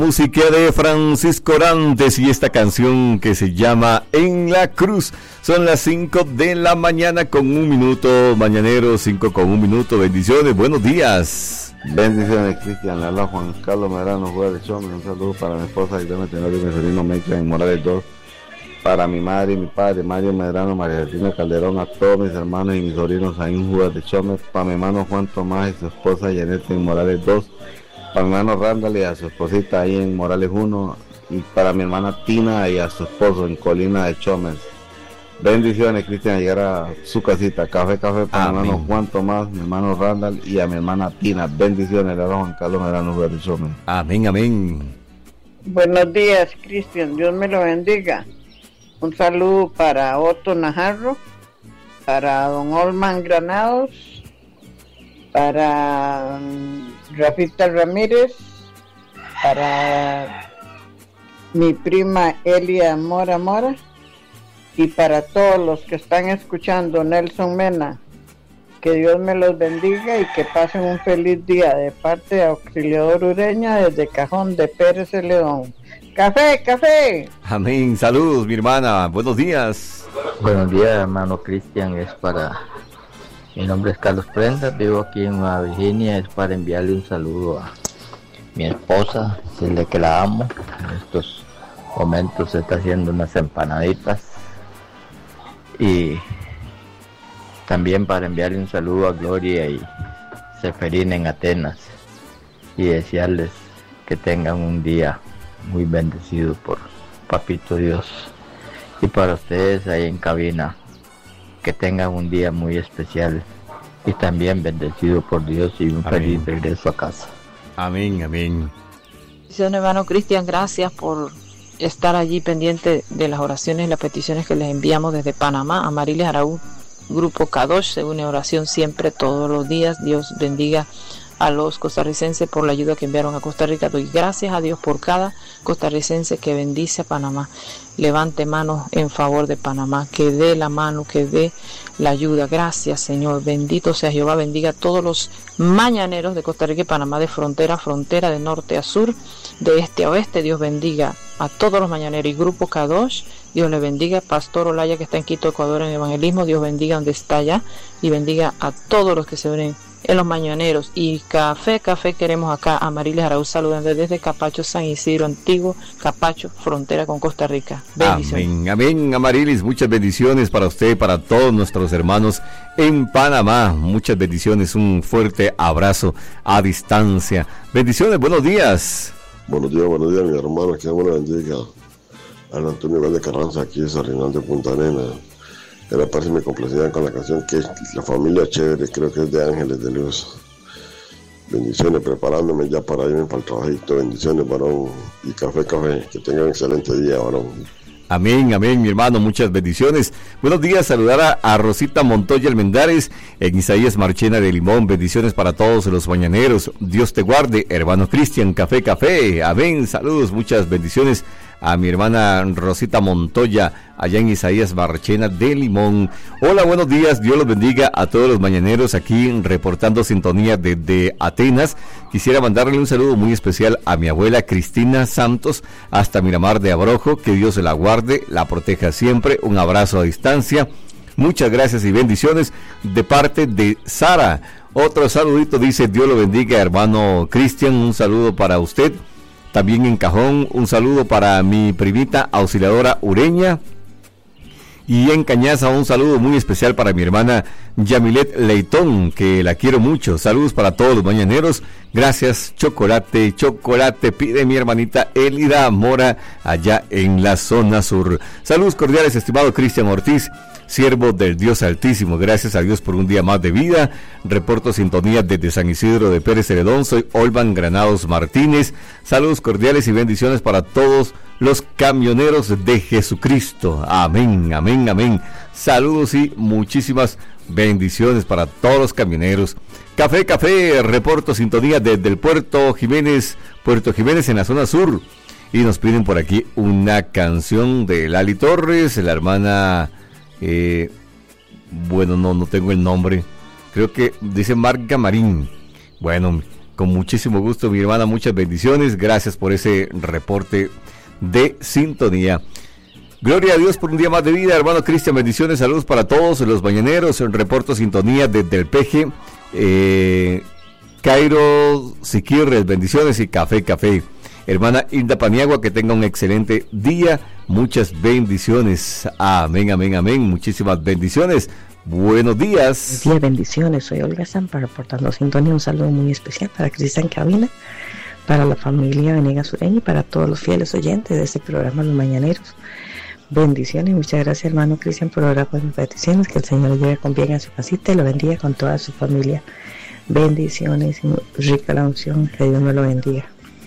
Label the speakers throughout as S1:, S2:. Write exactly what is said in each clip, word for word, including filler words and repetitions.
S1: Música de Francisco Orantes y esta canción que se llama En la Cruz. Son las cinco de la mañana con un minuto, mañanero, cinco con un minuto. Bendiciones, buenos días.
S2: Bendiciones, Cristian. Le habla Juan Carlos Medrano, juez de Chome. Un saludo para mi esposa Irene Tenor y mi sobrino Mecha en Morales dos. Para mi madre y mi padre, Mario Medrano, María Argentina Calderón, a todos mis hermanos y mis sobrinos ahí en Juez de Chome. Para mi hermano Juan Tomás y su esposa Janet en Morales dos. Para mi hermano Randall y a su esposita ahí en Morales uno, y para mi hermana Tina y a su esposo en Colina de Chomens. Bendiciones, Cristian, llegar a su casita. Café, café para Amén. Mi hermano Juan Tomás, mi hermano Randall y a mi hermana Tina. Bendiciones, le habla Juan Carlos Medrano de Chomens.
S1: Amén, amén.
S3: Buenos días, Cristian, Dios me lo bendiga. Un saludo para Otto Najarro, para don Olman Granados, para Rafita Ramírez, para mi prima Elia Mora Mora y para todos los que están escuchando, Nelson Mena. Que Dios me los bendiga y que pasen un feliz día de parte de Auxiliador Ureña desde Cajón de Pérez Celedón. ¡Café, café!
S1: Amén, saludos mi hermana, buenos días.
S4: Buenos días, hermano Cristian, es para... Mi nombre es Carlos Prendas, vivo aquí en Nueva Virginia, es para enviarle un saludo a mi esposa, decirle que la amo. En estos momentos se está haciendo unas empanaditas. Y también para enviarle un saludo a Gloria y Seferina en Atenas y desearles que tengan un día muy bendecido por Papito Dios. Y para ustedes ahí en cabina, que tengan un día muy especial y también bendecido por Dios y un amén. Feliz regreso a casa.
S1: Amén, amén.
S5: Hermano Cristian, gracias por estar allí pendiente de las oraciones y las peticiones que les enviamos desde Panamá. Amariles Araúz, Grupo Kadosh, se une a oración siempre, todos los días. Dios bendiga a los costarricenses por la ayuda que enviaron a Costa Rica. Doy gracias a Dios por cada costarricense que bendice a Panamá. Levante manos en favor de Panamá, que dé la mano, que dé la ayuda. Gracias, Señor. Bendito sea Jehová. Bendiga a todos los mañaneros de Costa Rica y Panamá, de frontera a frontera, de norte a sur, de este a oeste. Dios bendiga a todos los mañaneros y Grupo Kadosh. Dios le bendiga. Pastor Olaya, que está en Quito, Ecuador, en evangelismo. Dios bendiga donde está allá y bendiga a todos los que se unen en los mañaneros. Y café, café queremos acá. Amariles Araúz saludando desde Capacho, San Isidro Antiguo, Capacho, frontera con Costa Rica. Bendiciones.
S1: Amén, amén, Amarilis, muchas bendiciones para usted, para todos nuestros hermanos en Panamá. Muchas bendiciones, un fuerte abrazo a distancia. Bendiciones, buenos días.
S6: Buenos días, buenos días, mi hermano, que Dios me bendiga. Al Antonio Valdez Carranza, aquí es Arenal de Punta Arena. Era parte de mi complacencia con la canción que es La Familia Chévere, creo que es de Ángeles de Luz. Bendiciones, preparándome ya para irme para el trabajito. Bendiciones, varón, y café, café. Que tengan un excelente día, varón.
S1: Amén, amén, mi hermano, muchas bendiciones. Buenos días, saludar a, a Rosita Montoya Almendares, en Isaías Marchena de Limón. Bendiciones para todos los mañaneros. Dios te guarde, hermano Cristian, café, café. Amén, saludos, muchas bendiciones a mi hermana Rosita Montoya, allá en Isaías Marchena de Limón. Hola, buenos días, Dios los bendiga a todos los mañaneros aquí reportando sintonía desde Atenas. Quisiera mandarle un saludo muy especial a mi abuela Cristina Santos, hasta Miramar de Abrojo, que Dios la guarde, la proteja siempre. Un abrazo a distancia, muchas gracias y bendiciones de parte de Sara. Otro saludito, dice Dios lo bendiga, hermano Cristian, un saludo para usted. También en Cajón, un saludo para mi primita Auxiliadora Ureña. Y en Cañaza, un saludo muy especial para mi hermana Yamilet Leitón, que la quiero mucho. Saludos para todos los mañaneros. Gracias, chocolate, chocolate, pide mi hermanita Elida Mora, allá en la zona sur. Saludos cordiales, estimado Cristian Ortiz, siervo del Dios Altísimo. Gracias a Dios por un día más de vida. Reporto sintonía desde San Isidro de Pérez Celedón. Soy Olvan Granados Martínez. Saludos cordiales y bendiciones para todos los camioneros de Jesucristo. Amén, amén, amén. Saludos y muchísimas bendiciones para todos los camioneros. Café, café, reporto sintonía desde el Puerto Jiménez, Puerto Jiménez en la zona sur. Y nos piden por aquí una canción de Lali Torres, la hermana... Eh, bueno, no, no tengo el nombre. Creo que dice Marga Marín. Bueno, Con muchísimo gusto, mi hermana, muchas bendiciones. Gracias por ese reporte de sintonía. Gloria a Dios por un día más de vida, hermano Cristian, bendiciones, saludos para todos los mañaneros. Reporto sintonía desde el Peje, eh, Cairo Siquirres, bendiciones y café, café. Hermana Hilda Paniagua, que tenga un excelente día, muchas bendiciones. Amén, amén, amén, muchísimas bendiciones. Buenos días.
S7: Buenos días, bendiciones. Soy Olga Zampa, reportando sintonía. Un saludo muy especial para Cristian Cabina, para la familia Venegas Sureña y para todos los fieles oyentes de este programa Los Mañaneros. Bendiciones, muchas gracias, hermano Cristian, por orar por mis peticiones. Que el Señor lo lleve con bien a su casita y lo bendiga con toda su familia. Bendiciones y rica la unción. Que Dios me lo bendiga.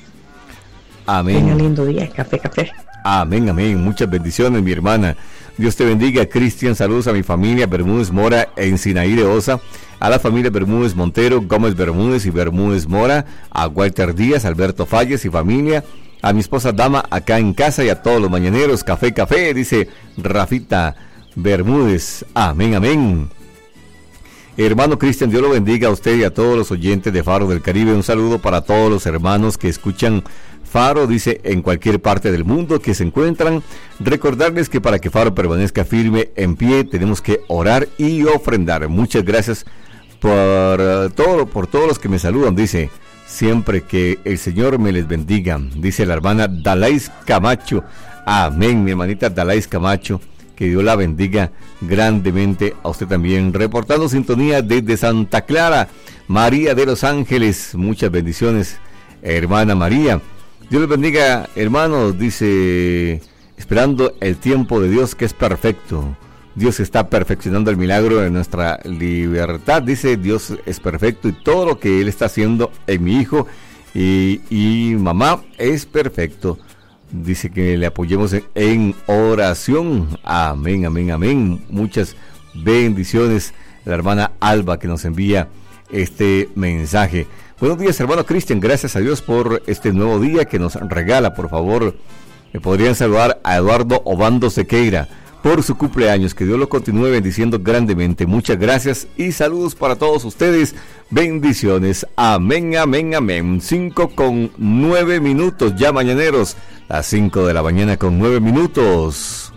S1: Amén.
S7: Tenga lindo día. Café, café.
S1: Amén, amén. Muchas bendiciones, mi hermana. Dios te bendiga, Cristian. Saludos a mi familia Bermúdez Mora en Sinaí de Osa, a la familia Bermúdez Montero, Gómez Bermúdez y Bermúdez Mora, a Walter Díaz, Alberto Falles y familia, a mi esposa Dama acá en casa y a todos los mañaneros. Café, café, dice Rafita Bermúdez. Amén, amén. Hermano Cristian, Dios lo bendiga a usted y a todos los oyentes de Faro del Caribe. Un saludo para todos los hermanos que escuchan Faro, dice, en cualquier parte del mundo que se encuentran. Recordarles que para que Faro permanezca firme en pie, tenemos que orar y ofrendar. Muchas gracias por uh, todo, por todos los que me saludan, dice, siempre que el Señor me les bendiga, dice la hermana Dalais Camacho. Amén, mi hermanita Dalais Camacho, que Dios la bendiga grandemente a usted también. Reportando sintonía desde Santa Clara, María de los Ángeles, muchas bendiciones, hermana María. Dios les bendiga, hermanos, dice, esperando el tiempo de Dios que es perfecto. Dios está perfeccionando el milagro de nuestra libertad, dice, Dios es perfecto y todo lo que Él está haciendo en mi hijo y, y mamá es perfecto. Dice que le apoyemos en, en oración. Amén, amén, amén. Muchas bendiciones, la hermana Alba que nos envía este mensaje. Buenos días, hermano Cristian, gracias a Dios por este nuevo día que nos regala. Por favor, me podrían saludar a Eduardo Obando Sequeira por su cumpleaños. Que Dios lo continúe bendiciendo grandemente. Muchas gracias y saludos para todos ustedes. Bendiciones. Amén, amén, amén. Cinco con nueve minutos ya, mañaneros. Las cinco de la mañana con nueve minutos.